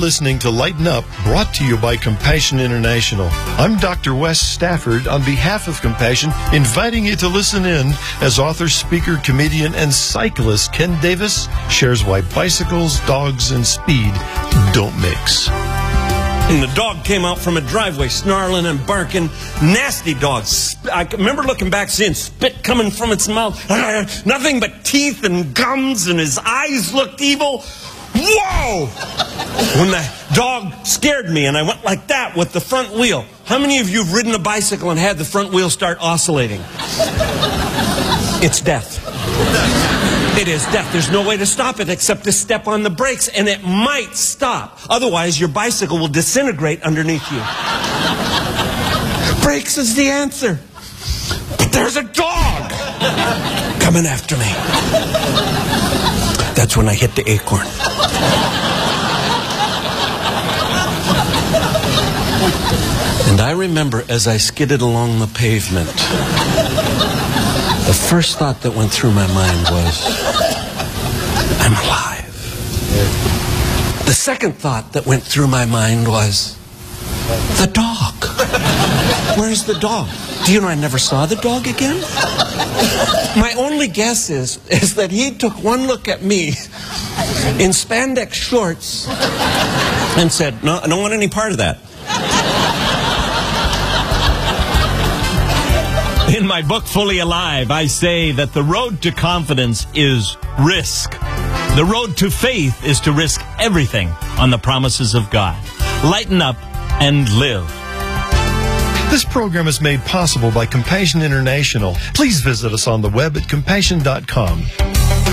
listening to Lighten Up, brought to you by Compassion International. I'm Dr. Wes Stafford on behalf of Compassion, inviting you to listen in as author, speaker, comedian, and cyclist Ken Davis shares why bicycles, dogs, and speed don't mix. And the dog came out from a driveway, snarling and barking. Nasty dog. I remember looking back, seeing spit coming from its mouth. Nothing but teeth and gums, and his eyes looked evil. Whoa! When the dog scared me, and I went like that with the front wheel. How many of you have ridden a bicycle and had the front wheel start oscillating? It's death. It is death. There's no way to stop it except to step on the brakes, and it might stop. Otherwise, your bicycle will disintegrate underneath you. Brakes is the answer. But there's a dog coming after me. That's when I hit the acorn. And I remember as I skidded along the pavement, the first thought that went through my mind was, I'm alive. The second thought that went through my mind was, the dog. Where's the dog? Do you know I never saw the dog again? My only guess is that he took one look at me in spandex shorts and said, no, I don't want any part of that. In my book, Fully Alive, I say that the road to confidence is risk. The road to faith is to risk everything on the promises of God. Lighten up and live. This program is made possible by Compassion International. Please visit us on the web at compassion.com.